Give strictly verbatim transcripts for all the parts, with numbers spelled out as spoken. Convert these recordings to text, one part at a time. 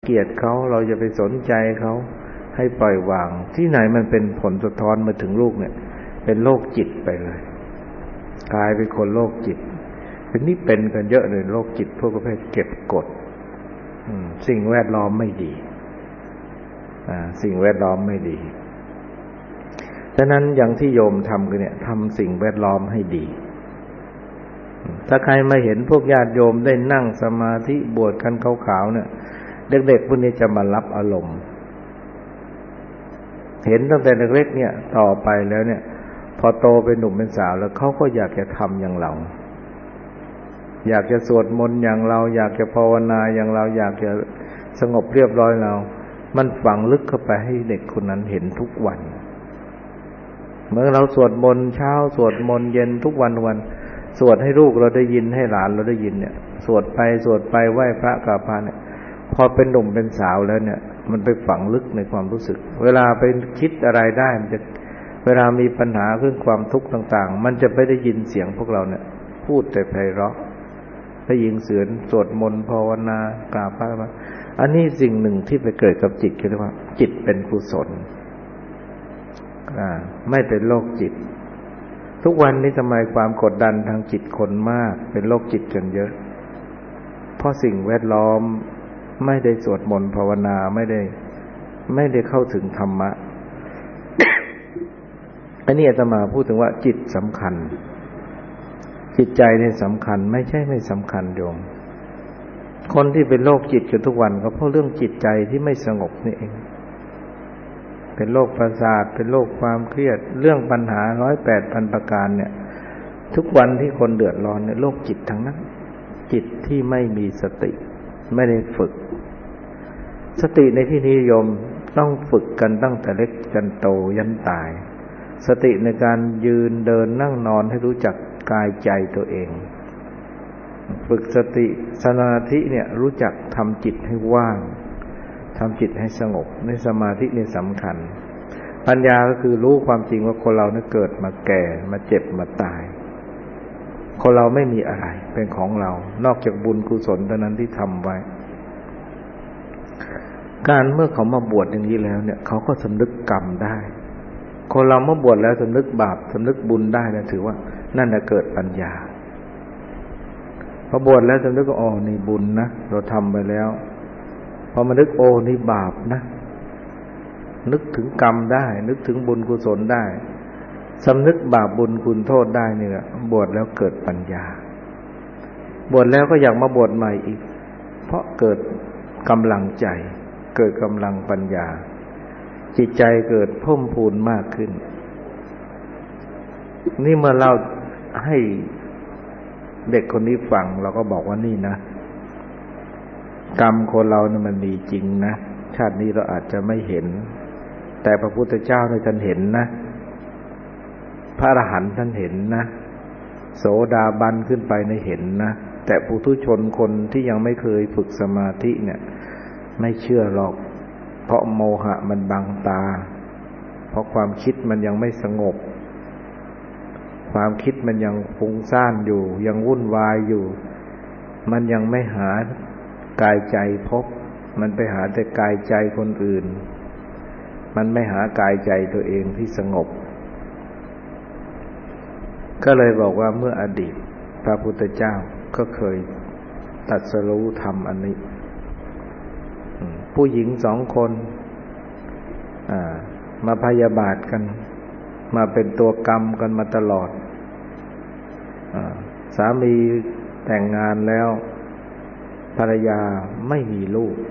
เกลียดเขาเราอย่าไปสนใจเขาให้ปล่อยวางที่ไหนมันเป็นผลสะท้อนมาถึงลูกเนี่ยเป็นโรคจิตไปเลยกลายเป็นคนโรคจิตเป็นนี่เป็นกันเยอะเลยโรคจิตพวกประเภทเก็บกดสิ่งแวดล้อมไม่ดีสิ่งแวดล้อมไม่ดีฉะนั้นอย่างที่โยมทำกันเนี่ยทำสิ่งแวดล้อมให้ดีถ้าใครมาเห็นพวกญาติโยมได้นั่งสมาธิบวชกันขาวๆเนี่ยเด็กๆพวกนี้จะมารับอารมณ์เห็นตั้งแต่เล็กๆเนี่ยต่อไปแล้วเนี่ยพอโตเป็นหนุ่มเป็นสาวแล้วเขาก็อยากจะทำอย่างเราอยากจะสวดมนต์อย่างเราอยากจะภาวนาอย่างเราอยากจะสงบเรียบร้อยเรามันฝังลึกเข้าไปให้เด็กคนนั้นเห็นทุกวันเมื่อเราสวดมนต์เช้าสวดมนต์เย็นทุกวันวันสวดให้ลูกเราได้ยินให้หลานเราได้ยินเนี่ยสวดไปสวดไปไหว้พระกราบพระเนี่ยพอเป็นหนุ่มเป็นสาวแล้วเนี่ยมันไปฝังลึกในความรู้สึกเวลาไปคิดอะไรได้มันจะเวลามีปัญหาเรื่องความทุกข์ต่างๆมันจะไม่ได้ยินเสียงพวกเราเนี่ยพูดแต่ไพเราะได้ยินเสียงสวดมนต์ภาวนากราบพระอันนี้สิ่งหนึ่งที่ไปเกิดกับจิตคือว่าจิตเป็นกุศลอ่าไม่เป็นโรคจิตทุกวันนี้ทำไมความกดดันทางจิตคนมากเป็นโรคจิตกันเยอะเพราะสิ่งแวดล้อมไม่ได้สวดมนต์ภาวนาไม่ได้ไม่ได้เข้าถึงธรรมะ อันนี้อาตมาพูดถึงว่าจิตสำคัญจิตใจเนี่ยสำคัญไม่ใช่ไม่สำคัญโยมคนที่เป็นโรคจิตกันทุกวันก็เพราะเรื่องจิตใจที่ไม่สงบนี่เองเป็นโรคประสาทเป็นโรคความเครียดเรื่องปัญหาร้อยแปดพันประการเนี่ยทุกวันที่คนเดือดร้อนเนี่ยโรคจิตทั้งนั้นจิตที่ไม่มีสติไม่ได้ฝึกสติในที่นี้โยมต้องฝึกกันตั้งแต่เล็กจนโตยันตายสติในการยืนเดินนั่งนอนให้รู้จักกายใจตัวเองฝึกสติสมาธิเนี่ยรู้จักทำจิตให้ว่างทำจิตให้สงบในสมาธินี่สำคัญปัญญาก็คือรู้ความจริงว่าคนเราเนี่ยเกิดมาแก่มาเจ็บมาตายคนเราไม่มีอะไรเป็นของเรานอกจากบุญกุศลเท่านั้นที่ทำไว้การเมื่อเขามาบวชอย่างนี้แล้วเนี่ยเขาก็สำนึกกรรมได้คนเราเมื่อบวชแล้วสำนึกบาปสำนึกบุญได้นะถือว่านั่นน่ะเกิดปัญญาพอบวชแล้วสำนึกว่าอ๋อนี่บุญนะเราทำไปแล้วพอมานึกโอ้นี่บาปนะนึกถึงกรรมได้นึกถึงบุญกุศลได้สำนึกบาปบุญคุณโทษได้เนี่ยบวชแล้วเกิดปัญญาบวชแล้วก็อยากมาบวชใหม่อีกเพราะเกิดกำลังใจเกิดกำลังปัญญาจิตใจเกิดเพิ่มพูนมากขึ้นนี่เมื่อเราให้เด็กคนนี้ฟังเราก็บอกว่านี่นะกรรมคนเราเนี่ยมันมีจริงนะชาตินี้เราอาจจะไม่เห็นแต่พระพุทธเจ้าเนี่ยท่านเห็นนะพระอรหันต์ท่านเห็นนะโสดาบันขึ้นไปในเห็นนะแต่ปุถุชนคนที่ยังไม่เคยฝึกสมาธิเนี่ยไม่เชื่อหรอกเพราะโมหะมันบังตาเพราะความคิดมันยังไม่สงบความคิดมันยังฟุ้งซ่านอยู่ยังวุ่นวายอยู่มันยังไม่หากายใจพบมันไปหาแต่กายใจคนอื่นมันไม่หากายใจตัวเองที่สงบก็เลยบอกว่าเมื่ออดีตพระพุทธเจ้าก็เคยตรัสรู้ธรรมอันนี้ผู้หญิงสองคนมาพยาบาทกันมาเป็นตัวกรรมกันมาตลอดสามีแต่งงานแล้วภรรยาไม่มีลูก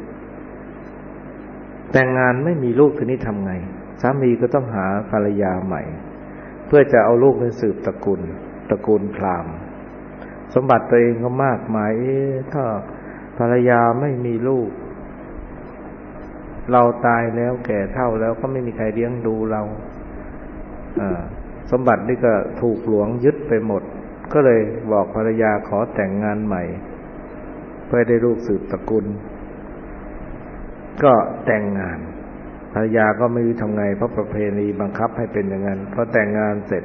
แต่งงานไม่มีลูกทีนี้ทำไงสามีก็ต้องหาภรรยาใหม่เพื่อจะเอาลูกไปสืบตระกูลตระกูลพราหมณ์สมบัติตัวเองก็มากมายถ้าภรรยาไม่มีลูกเราตายแล้วแก่เฒ่าแล้วก็ไม่มีใครเลี้ยงดูเราสมบัตินี่ก็ถูกหลวงยึดไปหมดก็เลยบอกภรรยาขอแต่งงานใหม่เพื่อได้ลูกสืบตระกูลก็แต่งงานภรรยาก็ไม่รู้ทำไงเพราะประเพณีบังคับให้เป็นอย่างนั้นพอแต่งงานเสร็จ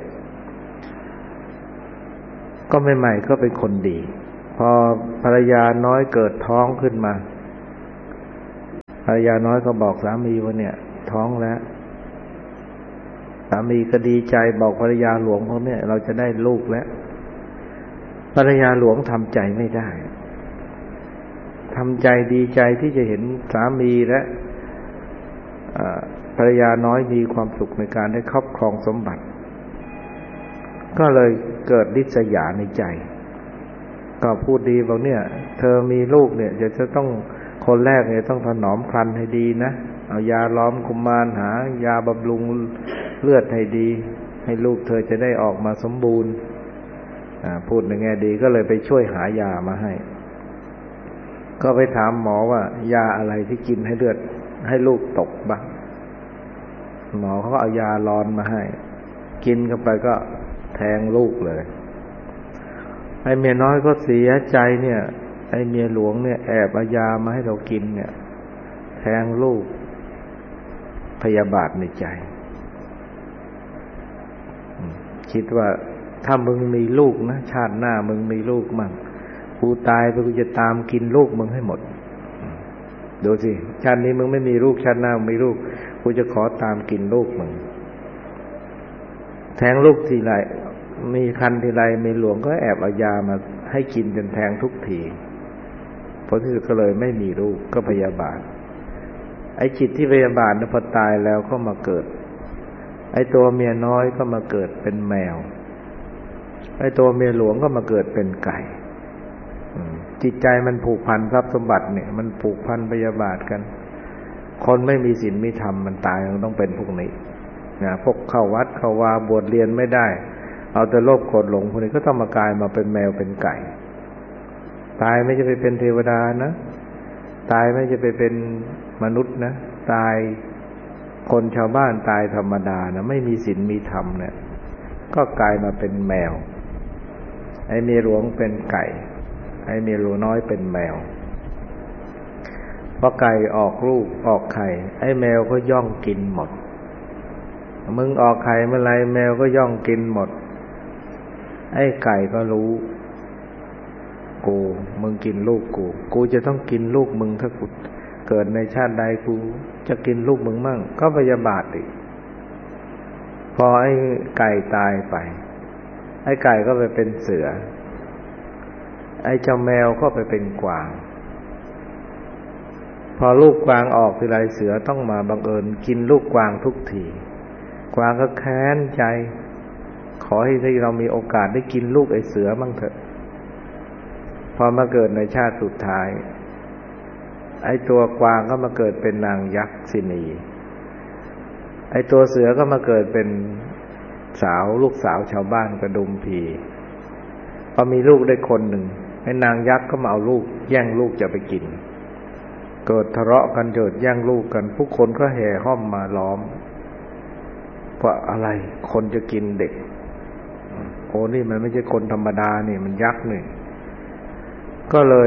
ก็ใหม่ๆก็เป็นคนดีพอภรรยาน้อยเกิดท้องขึ้นมาภรรยาน้อยก็บอกสามีว่าเนี่ยท้องแล้วสามีก็ดีใจบอกภรรยาหลวงเขาเนี่ยเราจะได้ลูกแล้วภรรยาหลวงทำใจไม่ได้ทำใจดีใจที่จะเห็นสามีและภรรยาน้อยมีความสุขในการได้ครอบครองสมบัติก็เลยเกิดริษยาในใจก็พูดดีบอกเนี่ยเธอมีลูกเนี่ยจะจะต้องคนแรกเนี่ยต้องถนอมครรภ์ให้ดีนะเอายาล้อมกุมารหายาบำรุงเลือดให้ดีให้ลูกเธอจะได้ออกมาสมบูรณ์พูดในแง่ดีก็เลยไปช่วยหายามาให้ก็ไปถามหมอว่ายาอะไรที่กินให้เลือดให้ลูกตกบ้างหมอเขาก็เอายาร้อนมาให้กินเข้าไปก็แทงลูกเลยไอ้เมียน้อยก็เสียใจเนี่ยไอ้เมียหลวงเนี่ยแอบเอายามาให้เรากินเนี่ยแทงลูกพยาบาทในใจคิดว่าถ้ามึงมีลูกนะชาติหน้ามึงมีลูกมั่งกูตายไปกูจะตามกินลูกมึงให้หมดดูสิชาตินี้มึงไม่มีลูกชาติหน้ามึงมีลูกกูจะขอตามกินลูกมึงแทงลูกทีไรมีคันทีไรเมียหลวงก็แอบเอายามาให้กินจนแทงทุกทีผลที่สุดก็เลยไม่มีลูกก็พยาบาทไอ้จิตที่พยาบาทนั้นพอตายแล้วก็มาเกิดไอ้ตัวเมียน้อยก็มาเกิดเป็นแมวไอ้ตัวเมียหลวงก็มาเกิดเป็นไก่จิตใจมันผูกพันทรัพย์สมบัติเนี่ยมันผูกพันพยาบาทกันคนไม่มีศีลมีธรรมมันตายมันต้องเป็นพวกนี้นะพวกเข้าวัดเข้าวาบวชเรียนไม่ได้เอาแต่โลภโกรธหลงพวกนี้ก็ต้องมากลายมาเป็นแมวเป็นไก่ตายไม่จะไปเป็นเทวดานะตายไม่จะไปเป็นมนุษย์นะตายคนชาวบ้านตายธรรมดานะไม่มีศีลมีธรรมเนี่ยก็กลายมาเป็นแมวไอ้เมียหลวงเป็นไก่ไอ้เมียหลวงน้อยเป็นแมวพอไก่ออกลูกออกไข่ไอ้แมวก็ย่องกินหมดมึงออกไข่เมื่อไรแมวก็ย่องกินหมดไอ้ไก่ก็รู้กูมึงกินลูกกูกูจะต้องกินลูกมึงถ้ากูเกิดในชาติใดกูจะกินลูกมึงมั่งก็พยาบาทอีกพอไอ้ไก่ตายไปไอ้ไก่ก็ไปเป็นเสือไอ้เจ้าแมวก็ไปเป็นกวางพอลูกกวางออกทีไรเสือต้องมาบังเอิญกินลูกกวางทุกทีกวางก็แค้นใจขอให้เรามีโอกาสได้กินลูกไอ้เสือมั่งเถอะพอมาเกิดในชาติสุดท้ายไอ้ตัวกวางก็มาเกิดเป็นนางยักษินีไอ้ตัวเสือก็มาเกิดเป็นสาวลูกสาวชาวบ้านกระดุมพีพอมีลูกได้คนหนึ่งไอ้นางยักษ์ก็มาเอาลูกแย่งลูกจะไปกินเกิดทะเลาะกันเกิดแย่งลูกกันผู้คนก็แห่ห้อมมาล้อมว่าอะไรคนจะกินเด็กโอ้นี่มันไม่ใช่คนธรรมดานี่มันยักษ์นี่ก็เลย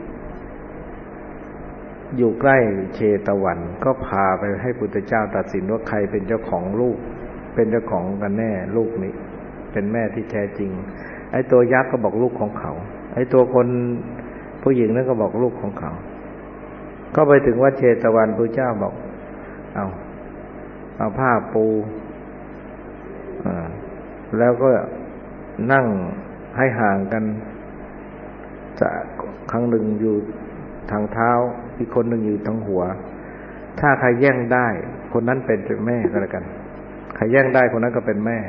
อยู่ใกล้เชตวันก็พาไปให้พุทธเจ้าตัดสินว่าใครเป็นเจ้าของลูกเป็นเจ้าของกันแน่ลูกนี้เป็นแม่ที่แท้จริงไอ้ตัวยักษ์ก็บอกลูกของเขาไอ้ตัวคนผู้หญิงนั้นก็บอกลูกของเขาก็ไปถึงวัดเชตวันพุทธเจ้าบอกเอาเอาผ้าปูอ่าแล้วก็นั่งให้ห่างกันจะครั้งหนึ่งอยู่ทางเท้าอีกคนหนึ่งอยู่ทางหัวถ้าใครแย่งได้คนนั้นเป็นแม่ก็แล้วกันใครแย่งได้คนนั้นก็เป็นแม่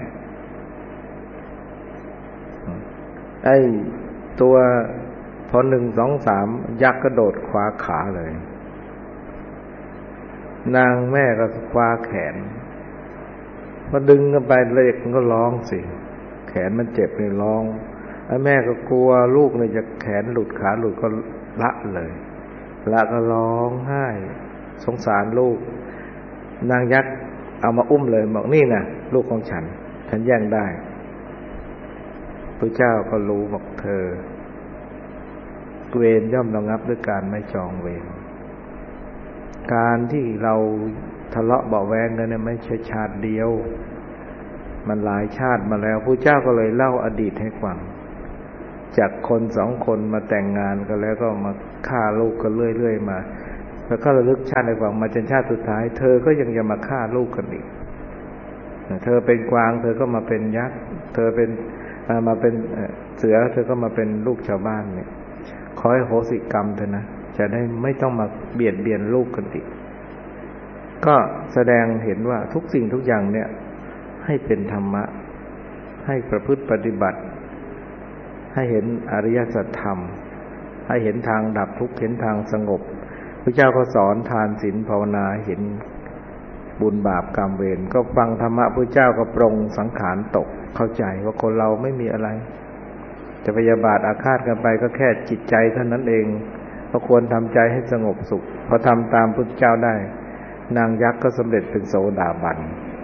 ไอ้ตัวพอหนึ่งสองสามยักษ์กระโดดคว้าขาเลยนางแม่ก็คว้าแขนพอดึงกันไปเด็กมันก็ร้องสิแขนมันเจ็บเลยร้องไอ้แม่ก็กลัวลูกเนี่ยจะแขนหลุดขาหลุดก็ละเลยละก็ร้องไห้สงสารลูกนางยักษ์เอามาอุ้มเลยบอกนี่นะลูกของฉันฉันแย่งได้พระเจ้าก็รู้บอกเธอเวรย่อมระงับด้วยการไม่จองเวรการที่เราทะเลาะเบาะแว้งกันเนี่ยไม่ใช่ชาติเดียวมันหลายชาติมาแล้วพระเจ้าก็เลยเล่าอดีตให้ฟังจากคนสองคนมาแต่งงานกันแล้วก็มาฆ่าลูกกันเรื่อยๆมาแล้วก็ระลึกชาติในฝังมาจนชาติสุดท้ายเธอก็ยังจะมาฆ่าลูกกันอีกเธอเป็นกวางเธอก็มาเป็นยักษ์เธอเป็นมาเป็นเสือเธอก็มาเป็นลูกชาวบ้านเนี่ยขอให้โหสิกรรมเถอะนะจะได้ไม่ต้องมาเบียดเบียนลูกกันอีกก็แสดงเห็นว่าทุกสิ่งทุกอย่างเนี่ยให้เป็นธรรมะให้ประพฤติปฏิบัติให้เห็นอริยสัจธรรมให้เห็นทางดับทุกข์เห็นทางสงบพระเจ้าก็สอนทานศีลภาวนาเห็นบุญบาปกรรมเวรก็ฟังธรรมะพระเจ้าก็ปรงสังขารตกเข้าใจว่าคนเราไม่มีอะไรจะพยาบาทอาฆาตกันไปก็แค่จิตใจเท่านั้นเองก็ควรทำใจให้สงบสุขพอทำตามพระเจ้าได้นางยักษ์ก็สำเร็จเป็นโสดาบัน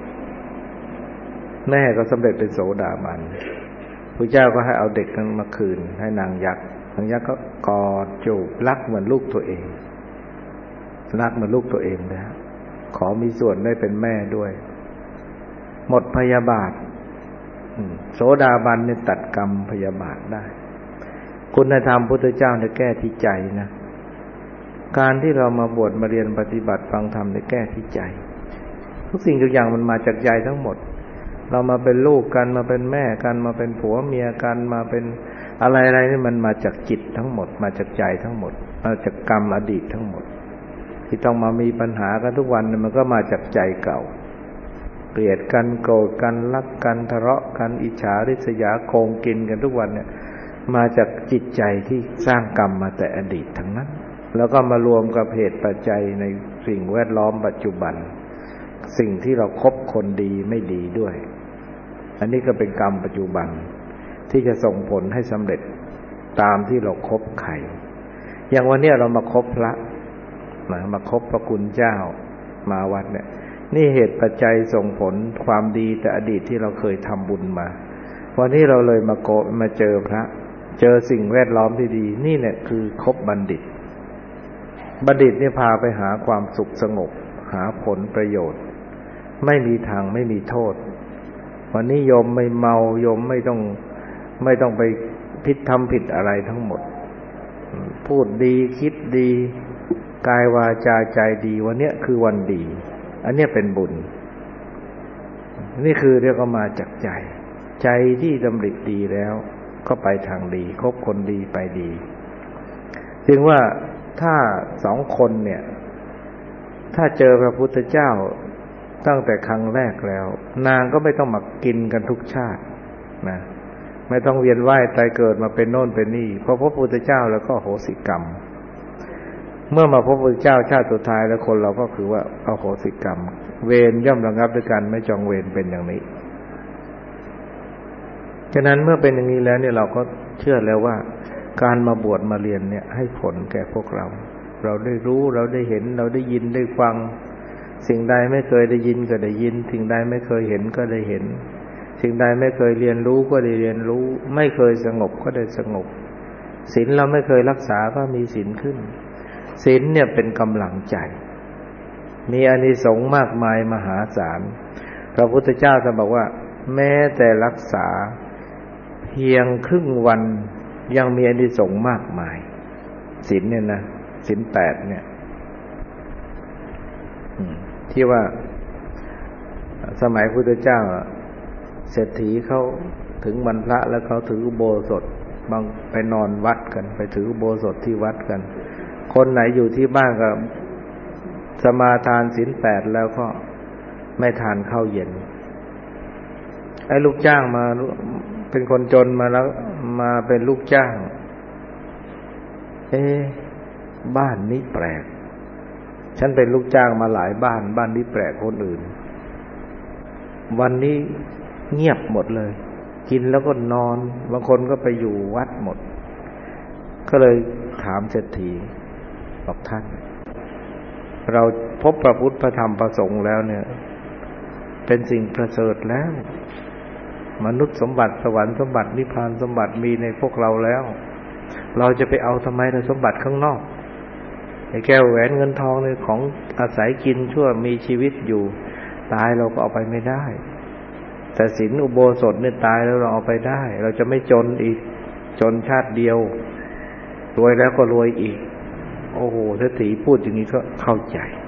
แม่ก็สำเร็จเป็นโสดาบันพระเจ้าก็ให้เอาเด็กนั้นมาคืนให้นางยักษ์นางยักษ์ก็กอดจูบรักเหมือนลูกตัวเองรักเหมือนลูกตัวเองนะขอมีส่วนได้เป็นแม่ด้วยหมดพยาบาทโสดาบันเนี่ยตัดกรรมพยาบาทได้คุณธรรมพุทธเจ้าเนี่ยแก้ที่ใจนะการที่เรามาบวชมาเรียนปฏิบัติฟังธรรมเนี่ยแก้ที่ใจทุกสิ่งทุกอย่างมันมาจากใจทั้งหมดเรามาเป็นลูกกันมาเป็นแม่กันมาเป็นผัวเมียกันมาเป็นอะไรๆนี่มันมาจากจิตทั้งหมดมาจากใจทั้งหมดมาจากกรรมอดีตทั้งหมดที่ต้องมามีปัญหากันทุกวันมันก็มาจากใจเก่าเกลียดกันโกรธกันรักกันทะเลาะกันอิจฉาริษยาโกงกินกันทุกวันเนี่ยมาจากจิตใจที่สร้างกรรมมาแต่อดีตทั้งนั้นแล้วก็มารวมกับเหตุปัจจัยในสิ่งแวดล้อมปัจจุบันสิ่งที่เราคบคนดีไม่ดีด้วยอันนี้ก็เป็นกรรมปัจจุบันที่จะส่งผลให้สำเร็จตามที่เราคบใครอย่างวันนี้เรามาคบพระมามาคบพระคุณเจ้ามาวัดเนี่ยนี่เหตุปัจจัยส่งผลความดีแต่อดีตที่เราเคยทำบุญมาวันนี้เราเลยมาโกมาเจอพระเจอสิ่งแวดล้อมที่ดีนี่เนี่ยคือคบบัณฑิตบัณฑิตเนี่ยพาไปหาความสุขสงบหาผลประโยชน์ไม่มีทางไม่มีโทษวันนี้โยมไม่เมาโยมไม่ต้องไม่ต้องไปผิดทำผิดอะไรทั้งหมดพูดดีคิดดีกายวาจาใจดีวันเนี้ยคือวันดีอันเนี้ยเป็นบุญนี่คือเรียกว่ามาจากใจใจที่ดำริดีแล้วก็ไปทางดีคบคนดีไปดีจึงว่าถ้าสองคนเนี่ยถ้าเจอพระพุทธเจ้าตั้งแต่ครั้งแรกแล้วนางก็ไม่ต้องมากินกันทุกชาตินะไม่ต้องเวียนว่ายตายเกิดมาเป็นโน่นเป็นนี่เพราะพระพุทธเจ้าแล้วก็โหสิกรรมเมื่อมาพบพระพุทธเจ้าชาติสุดท้ายแล้วคนเราก็คือว่าอโหสิกรรมเวรย่อมระงับด้วยกันไม่จองเวรเป็นอย่างนี้ฉะนั้นเมื่อเป็นอย่างนี้แล้วเนี่ยเราก็เชื่อแล้วว่าการมาบวชมาเรียนเนี่ยให้ผลแก่พวกเราเราได้รู้เราได้เห็นเราได้ยินได้ฟังสิ่งใดไม่เคยได้ยินก็ได้ยินสิ่งใดไม่เคยเห็นก็ได้เห็นสิ่งใดไม่เคยเรียนรู้ก็ได้เรียนรู้ไม่เคยสงบก็ได้สงบศีลเราไม่เคยรักษาก็มีศีลขึ้นศีลเนี่ยเป็นกำลังใจมีอานิสงส์มากมายมหาศาลพระพุทธเจ้าท่านบอกว่าแม้แต่รักษาเพียงครึ่งวันยังมีอานิสงส์มากมายศีลเนี่ยนะศีลแปดเนี่ยที่ว่าสมัยพุทธเจ้าเศรษฐีเขาถึงวันพระแล้วเขาถืออุโบสถบางไปนอนวัดกันไปถืออุโบสถที่วัดกันคนไหนอยู่ที่บ้านก็สมาทานศีลแปดแล้วก็ไม่ทานข้าวเย็นไอ้ลูกจ้างมาเป็นคนจนมาแล้วมาเป็นลูกจ้างเอ๊ะบ้านนี้แปลกฉันเป็นลูกจ้างมาหลายบ้านบ้านนี้แปลกคนอื่นวันนี้เงียบหมดเลยกินแล้วก็นอนบางคนก็ไปอยู่วัดหมดก็เลยถามเศรษฐีบอกท่านเราพบพระพุทธพระธรรมพระสงฆ์แล้วเนี่ยเป็นสิ่งประเสริฐแล้วมนุษย์สมบัติสวรรค์สมบัตินิพพานสมบัติมีในพวกเราแล้วเราจะไปเอาทำไมในสมบัติข้างนอกไอ้แก้วแหวนเงินทองเนี่ยของอาศัยกินชั่วมีชีวิตอยู่ตายเราก็เอาไปไม่ได้แต่ศีลอุโบสถเนี่ยตายแล้วเราเอาไปได้เราจะไม่จนอีกจนชาติเดียวรวยแล้วก็รวยอีกโอ้โหถ้าตีพูดอย่างนี้ก็เข้าใจ